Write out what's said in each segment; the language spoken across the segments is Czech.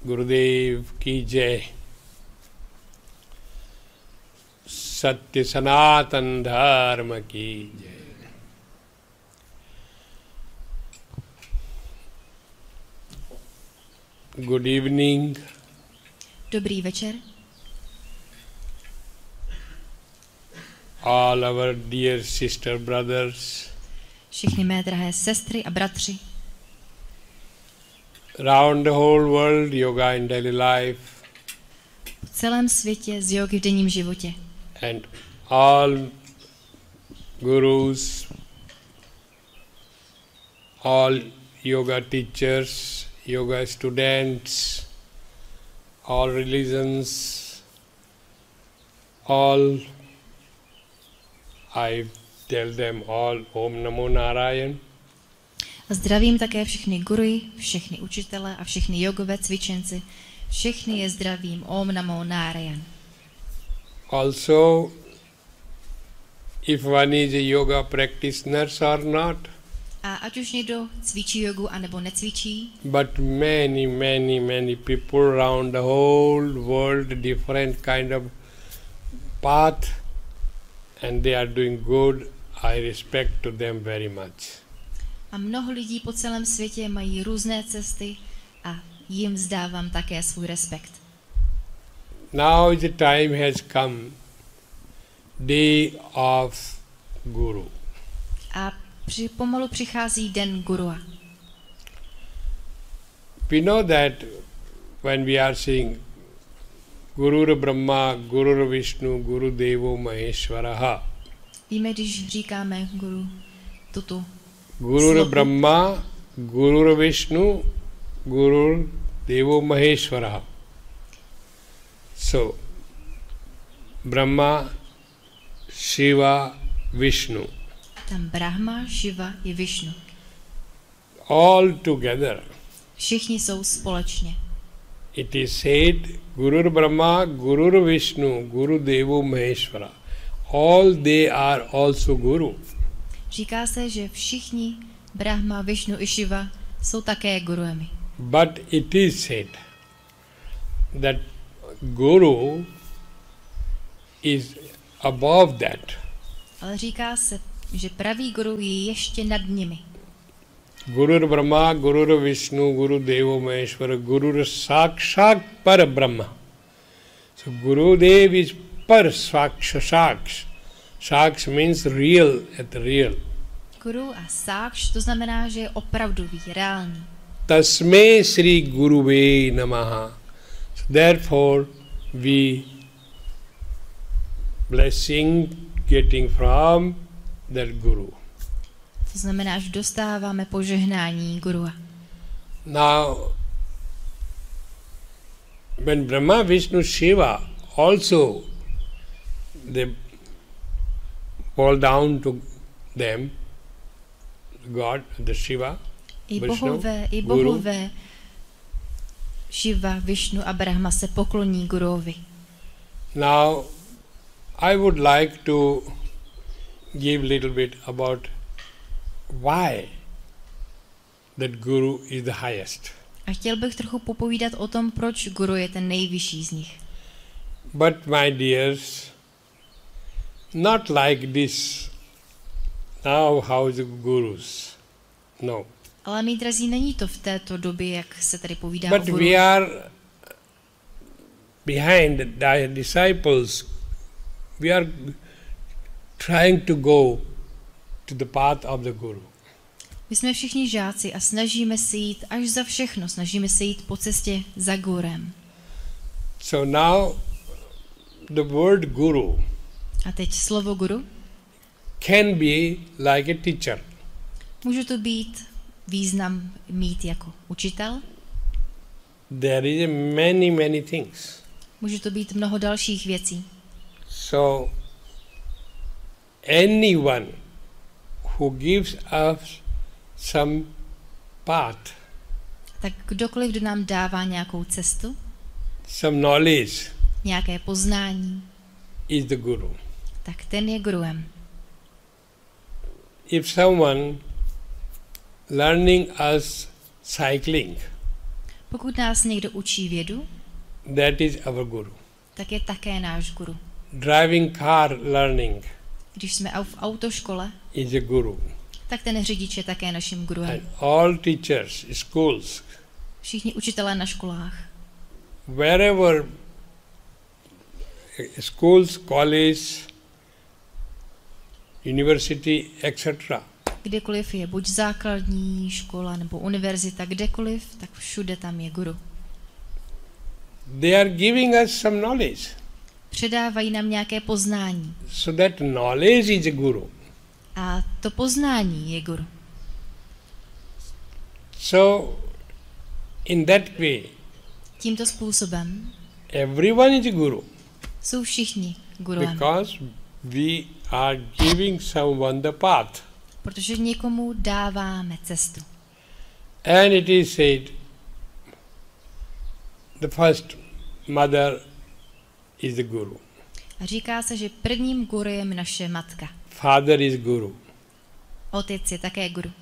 गुरुदेव की जय। सत्य सनातन धर्म की जय। Good evening. Dobrý večer. All our dear sister brothers. Všechny mé drahé sestry a bratři. Around the whole world, yoga in daily life. Po celém světě z jógy v denním životě. And all gurus, all yoga teachers, yoga students, all religions, all, I tell them all, Om Namo Narayan. A zdravím také všechny guruji, všechny učitele a všechny jogové cvičenci. Všechny je zdravím. Om Namo Narayan. Also, if one is a yoga practitioner or not, A ať už někdo cvičí jogu anebo necvičí, but many people around the whole world, different kind of path, and they are doing good. I respect to them very much. a mnoho lidí po celém světě mají různé cesty a jim vzdávám také svůj respekt. Now the time has come, day of Guru. A pomalu přichází den gurua. We know that when we are saying Guru Brahma, Guru Vishnu, Guru Devo Maheshwaraha. Víme, když říkáme guru tuto Guru sloku. Brahma, Guru Vishnu, Guru Devo Maheshwaraha. So, Brahma, Shiva, Vishnu. Tam Brahma, Shiva i Vishnu. All together. Všichni jsou společně. It is said, Guru Brahma, Guru Vishnu, Guru Devo Maheshwara. All they are also Guru. Říká se, že všichni Brahma, Vishnu i Shiva jsou také guruemi. But it is said that Guru is above that. Ale říká se, že pravý guru je ještě nad nimi. Guru Brahma, Guru Vishnu, Guru Devo Maheshwara, Guru Sakshat Par Brahma. So Guru Dev is Par Saksh. Saksh means real, at real. Guru a Saksh, to znamená, že je opravdový, reálný. Tasme Sri Guruve Namaha. So therefore we blessing getting from that Guru. To znamená, že dostáváme požehnání gurua. Now, when Brahma, Vishnu, Shiva also they fall down to them, God, the Shiva, I Vishnu, bohové Shiva, Vishnu a Brahma se pokloní guruovi. Now, I would like to give a little bit about why that Guru is the highest. A chtěl bych trochu popovídat o tom, proč guru je ten nejvyšší z nich. But my dears, not like this now how the gurus. No. Ale mý drazí, není to v této době, jak se tady povídá But o guru. we are behind the disciples. We are trying to go to the path of the Guru. My jsme všichni žáci a snažíme se jít až za všechno, snažíme se jít po cestě za gurem. So now the word Guru A teď slovo guru can be like a teacher. může to být význam mít jako učitel, There is many things. může to být mnoho dalších věcí. So anyone who gives us some path, Tak kdokoliv, kdo nám dává nějakou cestu, some knowledge, nějaké poznání, is the Guru. tak ten je guruem. If someone learning us cycling, Pokud nás někdo učí vědu, that is our guru. tak je také náš guru. Driving car learning Když jsme v autoškole, is a guru. tak ten řidič je také naším guruem. And all teachers, schools, Všichni učitelé na školách, wherever schools, college, university, etc. kdekoliv je buď základní škola nebo univerzita, kdekoliv, tak všude tam je guru. They are giving us some knowledge. Předávají nám nějaké poznání. So that knowledge is a guru. A to poznání je guru. So in that way, Tímto způsobem everyone is a guru. jsou všichni guruem. Because we are giving someone the path. Protože někomu dáváme cestu. And it is said, the first mother is the guru. A říká se, že prvním gurujem naše matka. Father is guru. Otec je také guru.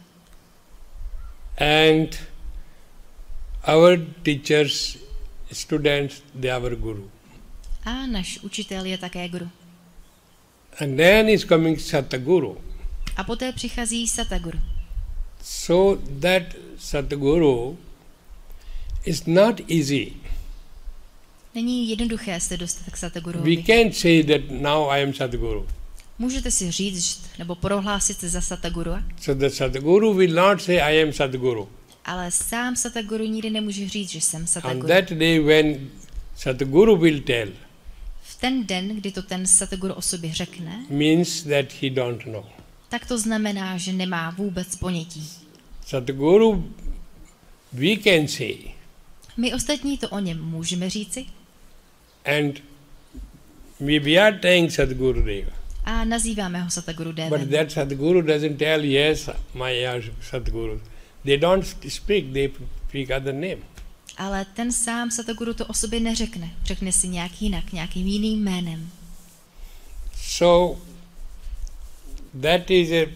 And our teachers, students, they are our guru. A náš učitel je také guru. And then is coming Satguru. A poté přichází Satguru. So that Satguru is not easy. Není jednoduché se dostat k We Satguruovi. can't say that now I am Satguru. Můžete si říct nebo prohlásit se za Satgurua, So the Satguru will not say I am Satguru. ale sám Satguru nikdy nemůže říct, že jsem On Satguru. that day when Satguru will tell, V ten den, kdy to ten Satguru o sobě řekne, means that he don't know. tak to znamená, že nemá vůbec ponětí. Satguru, we can say, My ostatní to o něm můžeme říci and we are saying Sadguru Deva. a nazýváme ho Satguru But Devem. that Sadguru doesn't tell, yes, my Sadguru. They don't speak, they speak other name. Ale ten sám Satguru to o sobě neřekne. Řekne si nějak jinak, nějakým jiným jménem. So that is a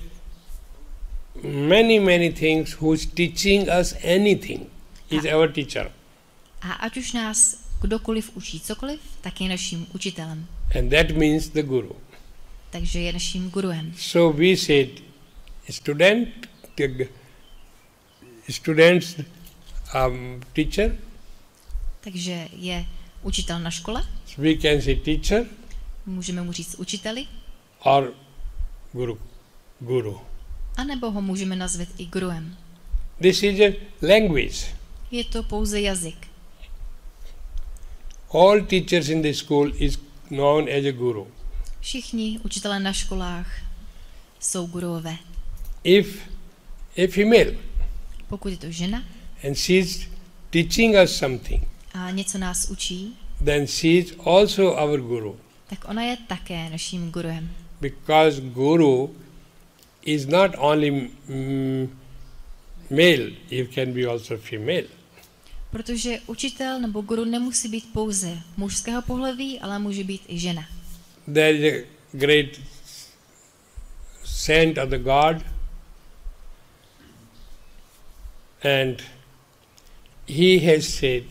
many things who's teaching us anything is our teacher. A ať už nás kdokoliv učí cokoliv, tak je naším učitelem. And that means the guru. Takže je naším guruem. So we said, students, teacher. Takže je učitel na škole, We can say teacher můžeme mu říct učiteli, or guru. anebo ho můžeme nazvat i guruem. This is a language. Je to pouze jazyk. All teachers in the school is known as a guru. Všichni učitelé na školách jsou guruové. If a female Pokud je to žena and she is teaching us something, a něco nás učí, then she is also our guru. tak ona je také naším guruem. Because guru is not only male, it can be also female. Protože učitel nebo guru nemusí být pouze mužského pohlaví, ale může být i žena. There is a great saint of the God, and he has said,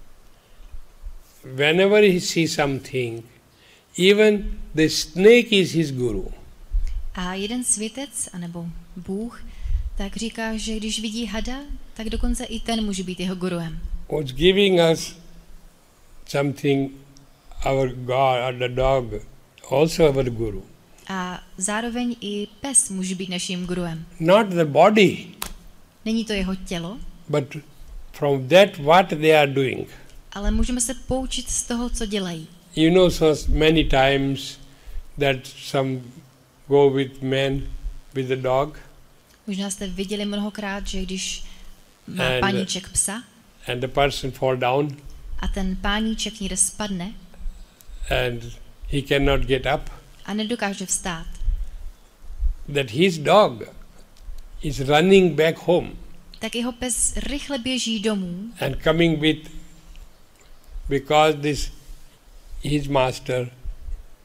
whenever he sees something, even the snake is his guru. A jeden světec, anebo Bůh, tak říká, že když vidí hada, tak dokonce i ten může být jeho guruem. Who's giving us something, our God or the dog, also our guru. A zároveň i pes může být naším guruem. Not the body, Není to jeho tělo, but from that what they are doing. ale můžeme se poučit z toho, co dělají. You know, so many times that some go with men with the dog, Možná jste viděli mnohokrát, že když má And- páníček psa and the person fall down a ten páníček někde spadne and he cannot get up, a nedokáže vstát, that his dog is running back home tak jeho pes rychle běží domů and coming with, because this his master,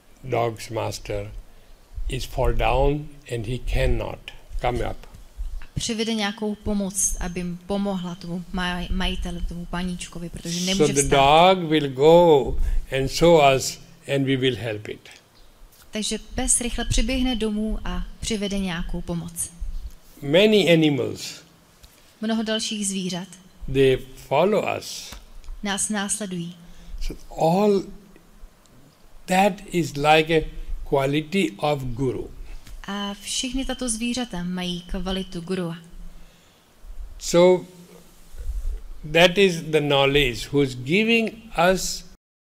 dog's master, is fall down and he cannot come up. přivede nějakou pomoc, aby jim pomohla tomu majiteli, tomu paníčkovi, protože So nemůže the vstát. dog will go and show us and we will help it. Takže pes rychle přiběhne domů a přivede nějakou pomoc. Many animals, Mnoho dalších zvířat they follow us. nás následují. So all that is like a quality of guru. A všechny tato zvířata mají kvalitu gurua. So that is the knowledge who is giving us.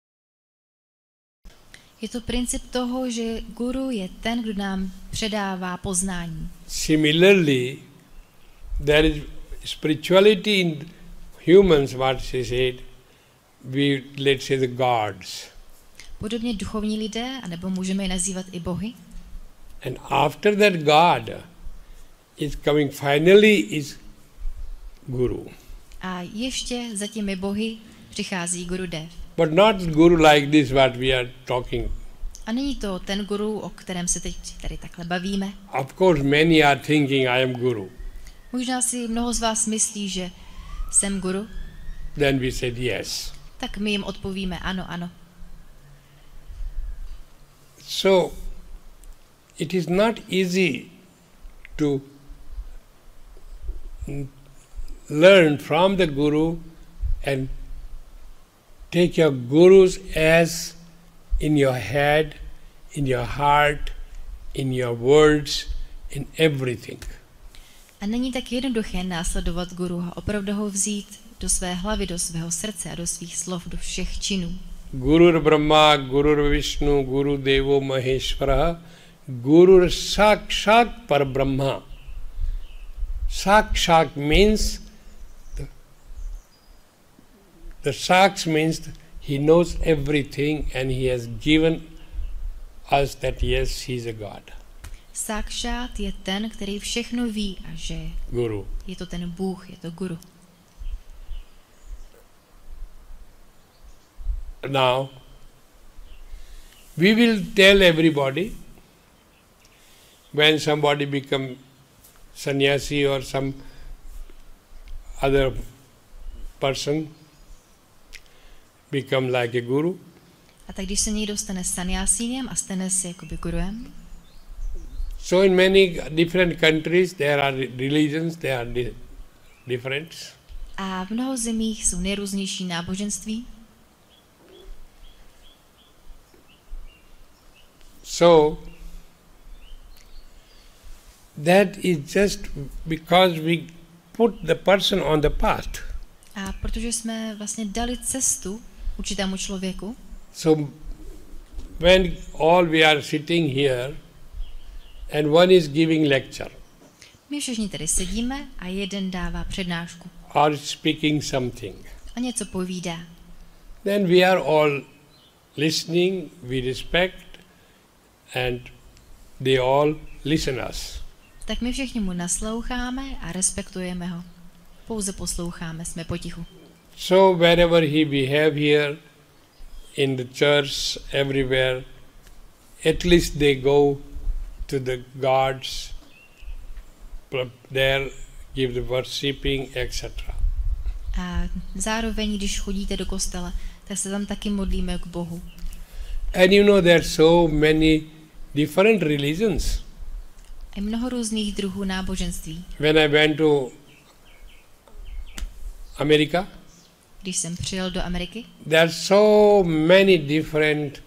Je to princip toho, že guru je ten, kdo nám předává poznání. Similarly, there is spirituality in humans, what she said, we let's say the gods. Podobně duchovní lidé, anebo můžeme je nazývat i bohy. And after that God is coming, finally is Guru. A ještě za těmi bohy přichází Gurudev. But not Guru like this what we are talking. A není to ten guru, o kterém se teď tady takhle bavíme. Of course many are thinking I am Guru. Možná si mnoho z vás myslí, že jsem guru, Then we said yes. tak my jim odpovíme ano, ano. So it is not easy to learn from the Guru and take your Gurus as in your head, in your heart, in your words, in everything. A není tak jednoduché následovat guru a opravdu ho vzít do své hlavy, do svého srdce a do svých slov, do všech činů. Gurur Brahma, Gurur Vishnu, Guru Devo Maheshwara, Gurur Sakshat Parabrahma. Sakshat means the Saks means he knows everything and he has given us that yes, he is a God. Sakšát je ten, který všechno ví a že Guru. je to ten Bůh, je to guru. Now, we will tell everybody when somebody become sannyasi or some other person become like a guru. A tak když se někdo stane sannyásínem a stane se jakoby guruem, So in many different countries there are religions, they are different. a v mnoho zemích jsou nejrůznější náboženství, So that is just because we put the person on the path. a protože jsme vlastně dali cestu určitému člověku, So when all we are sitting here and one is giving lecture my všichni tady sedíme a jeden dává přednášku or speaking something, a něco povídá. then we are all listening, we respect and they all listen us. Tak my všichni mu nasloucháme a respektujeme ho. Pouze posloucháme, jsme potichu. So wherever he behave here, in the church, everywhere, at least they go to the gods, there give the worshipping, etc. A zároveň, když chodíte do kostela, tak se tam taky modlíme k Bohu. And you know there are so many different religions. Je mnoho různých druhů náboženství. When I went to America, Když jsem přijel do Ameriky, there are so many different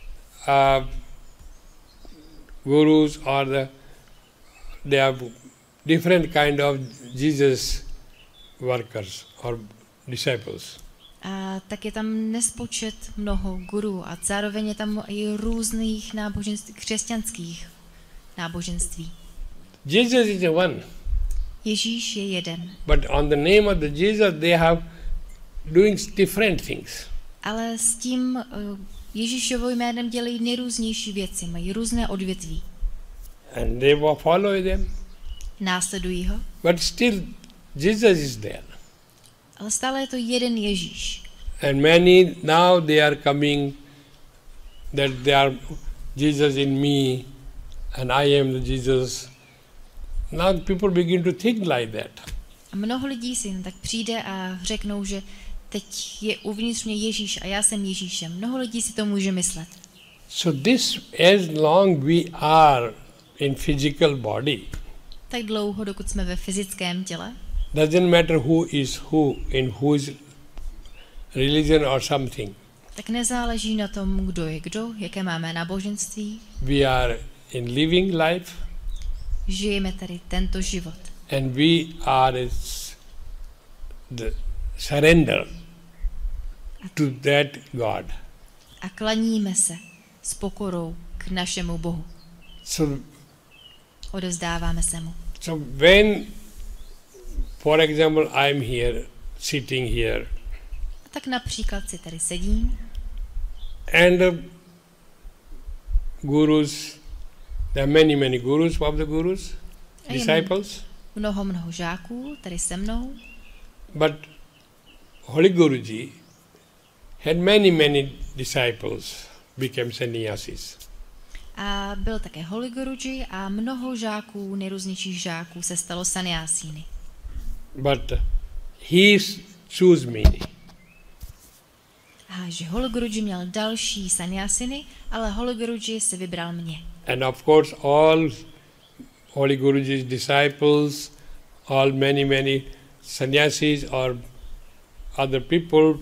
gurus or they have different kind of Jesus workers or disciples. a tak je tam nespočet mnoho gurů a zároveň je tam i různých náboženství, křesťanských náboženství. Jesus is the one, Ježíš je jeden, but on the name of the Jesus they have doing different things. ale s tím Ježíšovou jménem dělají nejrůznější věci, mají různé odvětví. And they will follow them, Následují ho, but still Jesus is there. ale stále je to jeden Ježíš. And many now they are coming that they are Jesus in me and I am the Jesus Now people begin to think like that. A mnoho lidí si jen tak přijde a řeknou, že teď je uvnitř mě Ježíš a já jsem Ježíšem. Mnoho lidí si to může myslet. So this, as long we are in physical body, Tak dlouho, dokud jsme ve fyzickém těle, doesn't matter who is who, in whose religion or something. tak nezáleží na tom, kdo je kdo, jaké máme náboženství. We are in living life, Žijeme tady tento život. and we are the surrender to that God. A klaníme se s pokorou k našemu Bohu. So Odevzdáváme se mu. when, for example, I'm here, sitting here, A tak například si tady sedím and the gurus, there are many gurus of the gurus, a je disciples, mnoho žáků tady se mnou, but Holy Guruji had many disciples, became sannyasis. a byl také Holy Guruji a mnoho žáků, nejrůznějších žáků se stalo sanyasíny. But he chose me. A že Holy Guruji měl další sanyasiny, ale Holy Guruji si vybral mě. And of course all Holy Guruji's disciples, all many sannyasis or other people,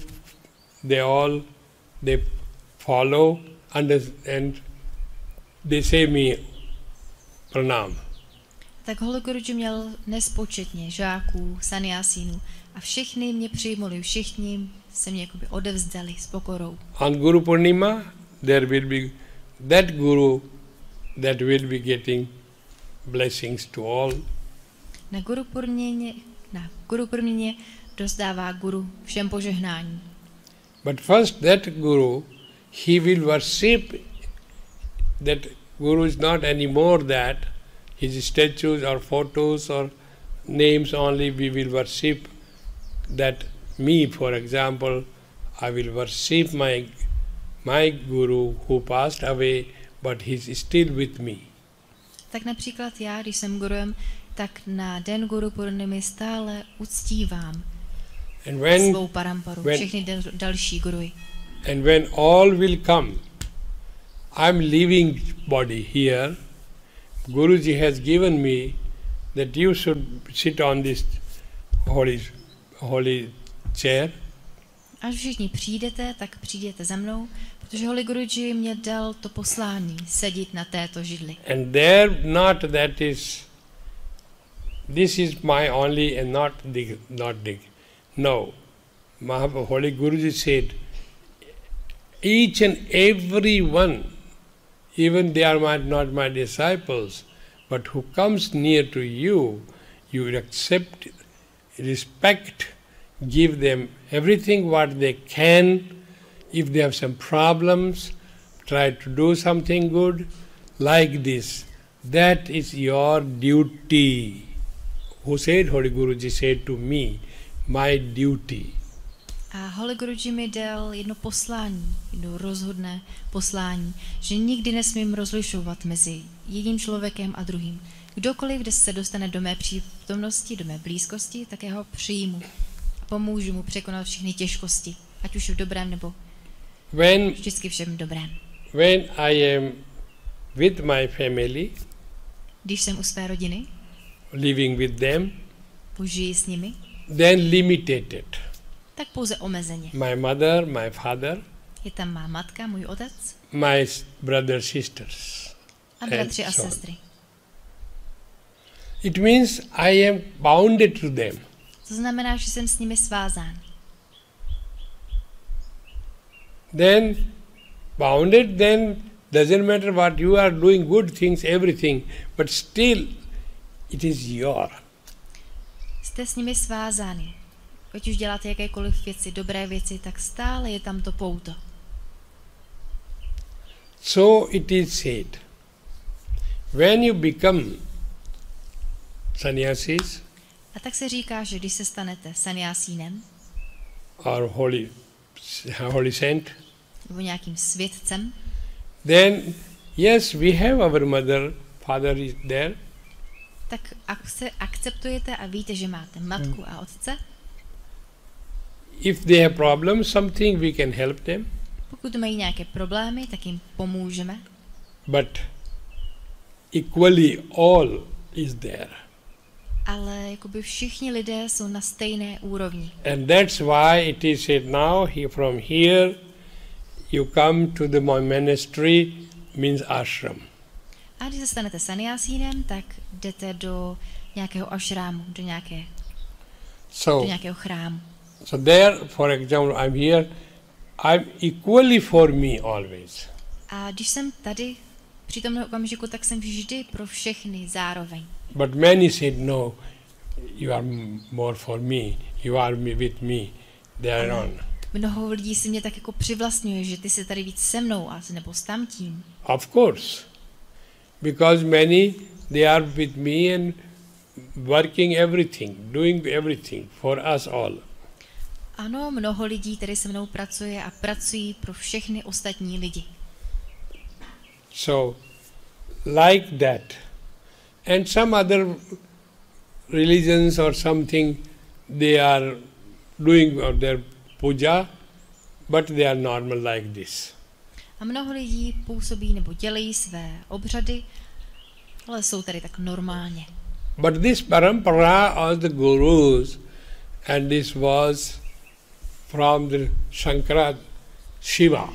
they follow and they say me pranam. Tak Holy Guruji měl nespočetně žáků, sanyasínů a všichni mě přijmuli, všichni se mě jakoby odevzdali s pokorou. On Guru Purnima, there will be that Guru that will be getting blessings to all. Na Guru Purnimě rozdává Guru všem požehnání. But first that Guru, he will worship, that Guru is not anymore that, his statues or photos or names only we will worship, that me, for example, I will worship my Guru who passed away, but he is still with me. Tak například já, když jsem gurujem, tak na den Guru Purnimy stále uctívám svou paramparu, všechny další guruji. And when all will come, I'm leaving body here, Guruji has given me that you should sit on this holy chair. Až všichni přijdete, tak přijděte za mnou, protože Holy Guruji mě dal to poslání sedět na této židli. And there not that is, this is my only and not the. No. Holy Guruji said, each and every one, even they are not my disciples, but who comes near to you, you will accept, respect, give them everything what they can. If they have some problems, try to do something good, like this. That is your duty. Who said? Holy Guruji said to me, my duty. A Holy Guruji mi dal jedno poslání, jedno rozhodné poslání, že nikdy nesmím rozlišovat mezi jedním člověkem a druhým. Kdokoliv, kde se dostane do mé přítomnosti, do mé blízkosti, tak já ho přijmu a pomůžu mu překonat všechny těžkosti, ať už v dobrém nebo vždycky všem dobrém. When I am with my family, když jsem u své rodiny, living with them, žiji s nimi, then limited. Tak pouze omezeně. My mother, my father, je tam má matka, můj otec, my brothers, sisters, a bratři a sestry. It means I am bounded to them. To znamená, že jsem s nimi svázán. Then bounded, then doesn't matter what you are doing, good things, everything, but still it is your. Jste s nimi svázány. Ať už děláte jakékoliv věci, dobré věci, tak stále je tam to pouto. So it is said, when you become sannyasis, a tak se říká, že když se stanete sanyasínem, or holy saint, nebo nějakým světcem, then yes, we have our mother, father is there, tak akceptujete a víte, že máte matku a otce. If they have problems, something we can help them. Pokud mají nějaké problémy, tak jim pomůžeme. But equally all is there. Ale jakoby všichni lidé jsou na stejné úrovni. And that's why it is said now, from here you come to the monastery, means ashram. A když se stanete saniasínem, tak jdete do nějakého ashramu, do nějakého chrámu. So there, for example, I'm here, I'm equally for me always. A když jsem tady při tomhle okamžiku, tak jsem vždy pro všechny zároveň. But many said, no, you are more for me, you are with me, there on. Mnoho lidí si mě tak jako přivlastňuje, že ty jsi tady víc se mnou, nebo s tamtím. Of course, because many, they are with me and working everything, doing everything for us all. Ano, mnoho lidí tady se mnou pracuje a pracují pro všechny ostatní lidi. So, like that. And some other religions or something, they are doing their puja, but they are normal like this. A mnoho lidí působí nebo dělají své obřady, ale jsou tady tak normálně. But this parampara of the gurus, and this was from the Shankara Shiva.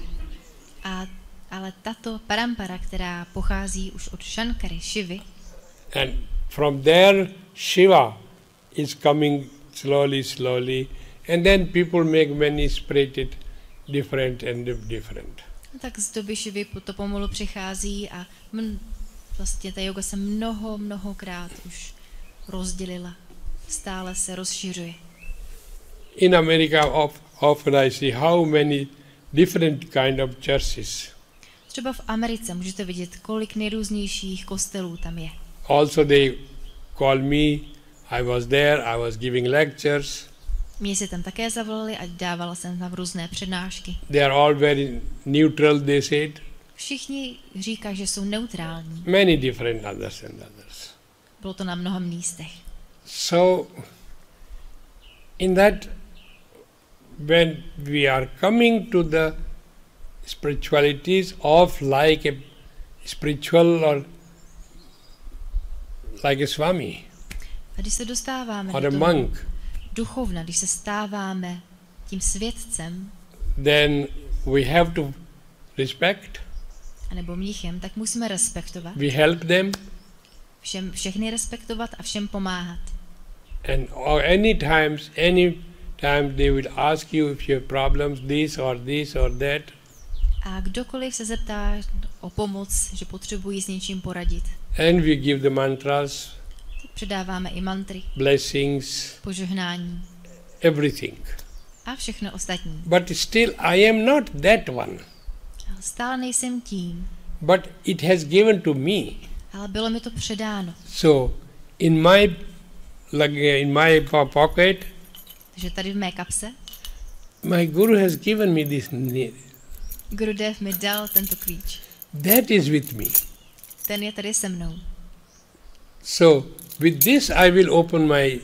Ale tato parampara, která pochází už od Shankary, Shivy, and from there Shiva is coming slowly, and then people make many separated, different and different. Tak z doby Shivy to pomalu přichází a vlastně ta yoga se mnohokrát už rozdělila. Stále se rozšiřuje. In America often I see how many different kind of churches. Třeba v Americe můžete vidět, kolik nejrůznějších kostelů tam je. Also they call me, I was there, I was giving lectures. Mě se tam také zavolali a dávala jsem tam různé přednášky. They are all very neutral, they said. Všichni říkají, že jsou neutrální. Many different others and others. Bylo to na mnoha místech. So, in that, when we are coming to the spiritualities of like a spiritual or like a Swami a když se dostáváme or a do monk, duchovna, když se stáváme tím světcem, then we have to respect. Anebo mnichem, tak musíme respektovat. We help them. Všechny respektovat a všem pomáhat. And any time they will ask you if you have problems, this or that. A kdokoliv se zeptá o pomoc, že potřebují s něčím poradit. And we give the mantras. Předáváme i mantry. Blessings. Požehnání. Everything. A všechno ostatní. But still I am not that one. Stále nejsem tím. But it has given to me. Ale bylo mi to předáno. So in my pocket. Takže tady v mé kapse. My guru has given me this. Gurudev mi dal tento klíč. That is with me. Ten je tady se mnou. So with this I will open my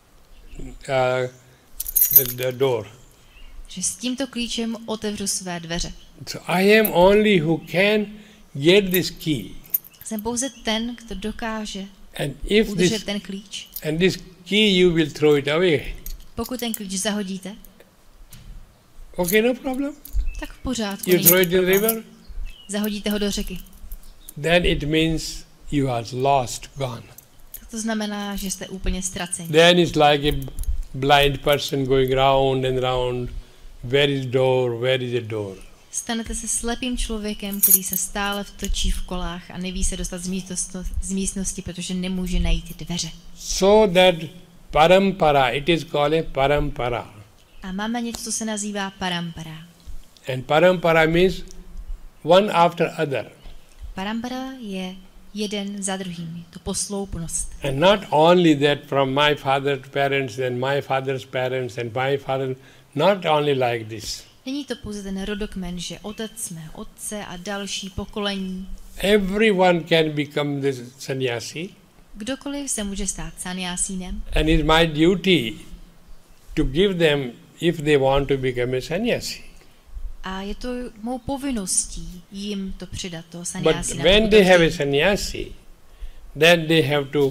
the door. Že s tímto klíčem otevřu své dveře. So I am only who can get this key. Jsem pouze ten, kdo dokáže and udržet ten klíč. And this key you will throw it away. Pokud ten klíč zahodíte, okay, no problem. Tak v pořádku. You throw it in the river. Zahodíte ho do řeky. Then it means you are lost, gone. Tak to znamená, že jste úplně ztraceni. Then it's like a blind person going round and round. Where is door? Where is the door? Stanete se slepým člověkem, který se stále vtočí v kolách a neví se dostat z místnosti, protože nemůže najít dveře. So that parampara, it is called a parampara. A máme něco, co se nazývá parampara. And parampara means one after other. Parampara je jeden za druhým, to posloupnost. And not only that from my father's parents and my father's parents and my father, not only like this. Není to pouze ten rodokmen, že otec mé otce a další pokolení. Everyone can become the sannyasi. Kdokoliv se může stát sannyasínem And it's my duty to give them if they want to become a sannyasi. a je to mou povinností jim to přidat, toho But sannyasína. when they have a sannyasi, then they have to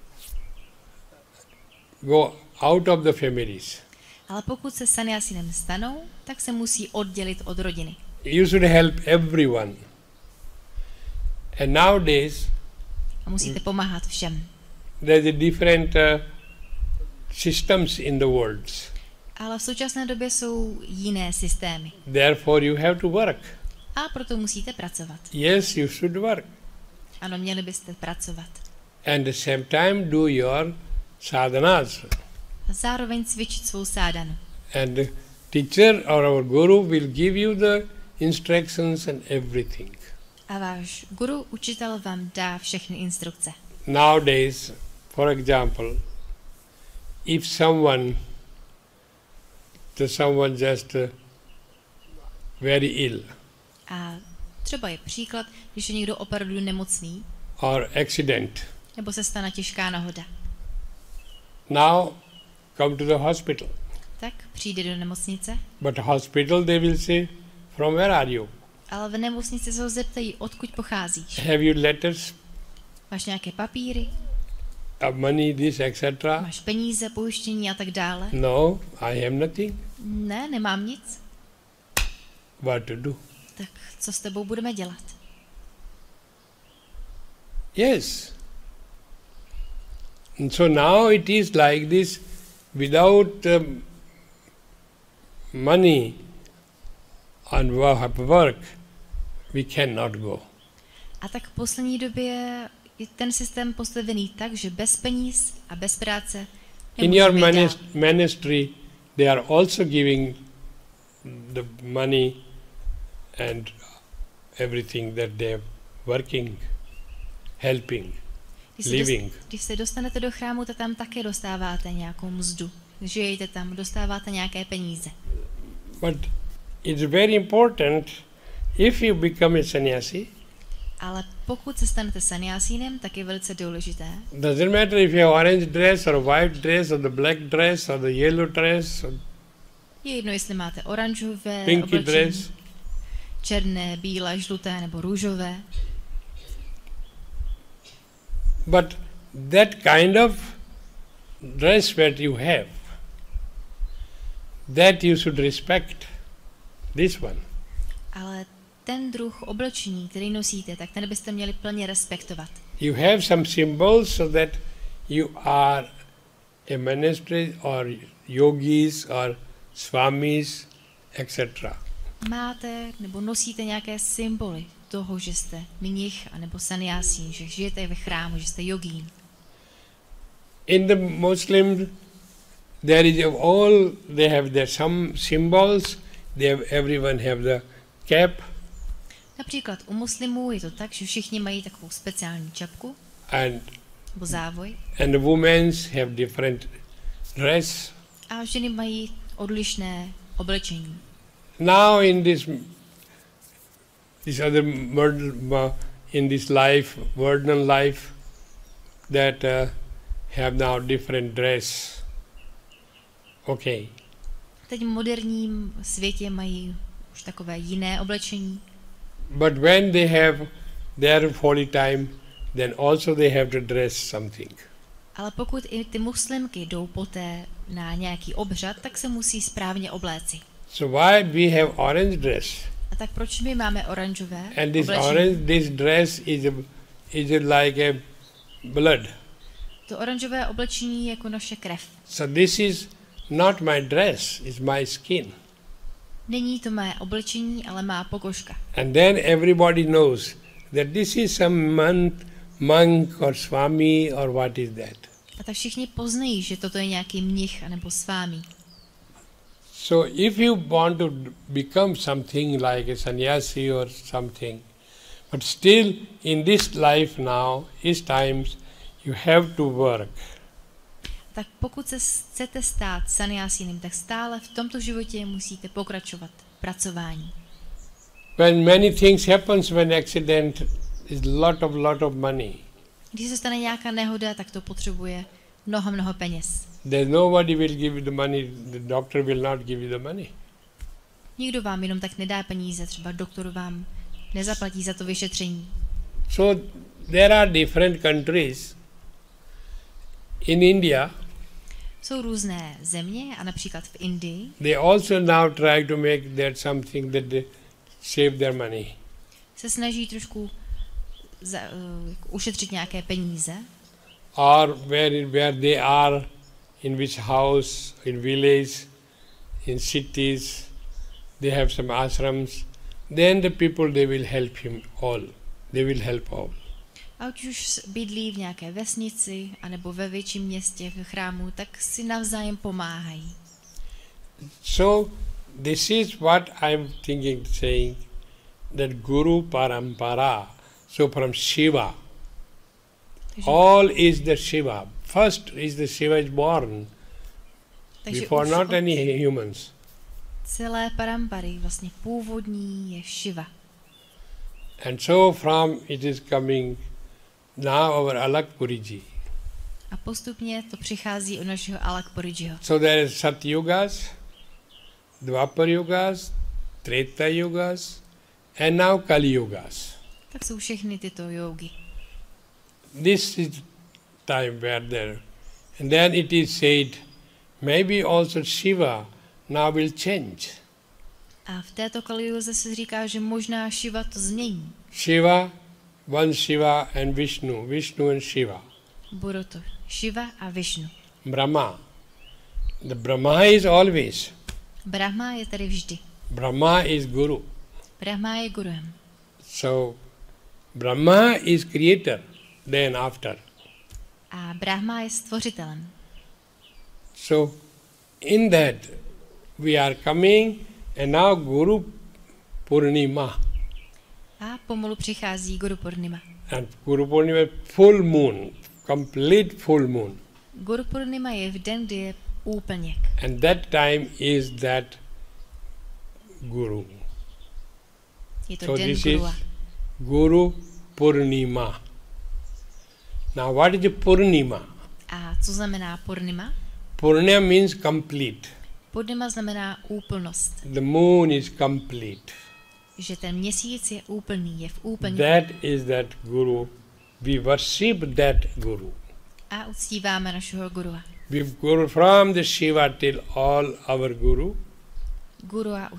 go out of the families. Ale pokud se sannyasínem stanou, tak se musí oddělit od rodiny. You should help everyone. And nowadays, A musíte pomáhat všem. there's a different systems in the world. Ale v současné době jsou jiné systémy. Therefore, you have to work. A proto musíte pracovat. Yes, you should work. Ano, měli byste pracovat. And at the same time, do your sadhanas. A zároveň cvičit svou sádhanu. And the teacher or our guru will give you the instructions and everything. A váš guru, učitel vám dá všechny instrukce. Nowadays, for example, if someone just very ill A třeba je příklad, když je někdo opravdu nemocný, or accident, nebo se stane těžká nehoda, now come to the hospital. tak přijde do nemocnice, But hospital they will say, from where are you? ale v nemocnici se ho zeptají, odkud pocházíš. Have you letters, Máš nějaké papíry, money, this, etc.? máš peníze, pojištění a tak dále. No, I have nothing. Ne, nemám nic. What to do? Tak co s tebou budeme dělat? Yes. And so now it is like this, without money and work, we cannot go. A tak v poslední době je ten systém postavený tak, že bez peníz a bez práce In your nemůžeme jít dál. ministry, they are also giving the money and everything that they are working, helping, living. Když se dostanete do chrámu, tak tam také dostáváte nějakou mzdu. Žijete tam, dostáváte nějaké peníze. But it's very important, if you become a sannyasi, Ale pokud se stanete sannyasínem, tak je velice důležité. doesn't matter if you have orange dress or white dress or the black dress or the yellow dress or Je jedno, jestli máte oranžové pinky oblečení, dress. černé, bílé, žluté nebo růžové. But that kind of dress that you have, that you should respect. This one. Ale ten druh oblečení, který nosíte, tak ten byste měli plně respektovat. You have some symbols so that you are a monastery or yogis or swamis, etc. Máte nebo nosíte nějaké symboly toho, že jste mnich anebo sannyasín, že žijete ve chrámu, že jste jogín. In the Muslim, there is they have their some symbols. Everyone have the cap. Například u muslimů je to tak, že všichni mají takovou speciální čapku nebo závoj and the women have different dress. a ženy mají odlišné oblečení. Now in this other in this life, modern life, that have now different dress. Okay. Teď v moderním světě mají už takové jiné oblečení. But when they have their holy time, then also they have to dress something. Ale pokud i ty muslimky jdou poté na nějaký obřad, tak se musí správně obléci. So why we have orange dress? A tak proč my máme oranžové And this oblečení? this dress is like a blood. To oranžové oblečení je jako naše krev. So this is not my dress, it's my skin. Není to mé oblečení, ale má pokožka. And then everybody knows that this is some monk or swami or what is that. A tak všichni poznají, že toto je nějaký mnich anebo svámí. So if you want to become something like a sannyasi or something, but still in this life now, these times, you have to work. Tak pokud se chcete stát sannyasínem, tak stále v tomto životě musíte pokračovat v pracování. When many things happens when accident is lot of money. Když se stane nějaká nehoda, tak to potřebuje mnoho peněz. There's nobody will give you the money, the doctor will not give you the money. Nikdo vám jenom tak nedá peníze, třeba doktor vám nezaplatí za to vyšetření. So there are different countries. In India, Jsou různé země a například v Indii they also now try to make that something that they save their money. se snaží trošku ušetřit nějaké peníze. Or where they are, in which house, in village, in cities, they have some ashrams. Then the people, they will help him all. They will help all. A ať už bydlí v nějaké vesnici, anebo ve větším městě, v chrámu, tak si navzájem pomáhají. So this is what I'm thinking, saying that Guru Parampara, so from Shiva, Takže, all is the Shiva. First is the Shiva is born, takže before už not od any humans. celé parampary, vlastně původní je Shiva. And so from it is coming now our Alakpuriji. A postupně to přichází od našeho Alakpurijiho. So there is Satyugas, Dvapar Yugas, Treta Yugas, and now Kali Yugas. Tak jsou všechny tyto jógy. This is time where there. And then it is said, maybe also Shiva now will change. A v této Kalijuze se říká, že možná Shiva to změní. Shiva, one Shiva and Vishnu, Vishnu and Shiva. Bude to Shiva a Vishnu. Brahma. The Brahma is always. Brahma je tady vždy. Brahma is Guru. Brahma je guruem. So Brahma is creator, then after. A Brahma je stvořitelem. So in that we are coming, and now Guru Purnima. A pomalu přichází Guru Purnima. And Guru Purnima full moon, complete full moon. Guru Purnima je v den, kdy je úplněk. And that time is that Guru. Je to So den this is Gurua. Guru Purnima. Now what is the Purnima? A co znamená Purnima? Purnima means complete. Purnima znamená úplnost. The moon is complete. Že ten měsíc je úplný, je v úplněku. That is that Guru. We worship that Guru. A uctíváme našeho Gurua. We Guru from the Shiva till all our Guru. Gurua